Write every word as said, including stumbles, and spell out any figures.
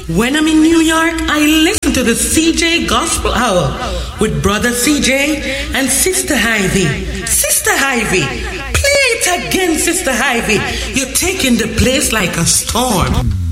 When I'm in New York, I listen to the C J Gospel Hour with Brother C J and Sister Ivy. Sister Ivy, play it again, Sister Ivy. You're taking the place like a storm.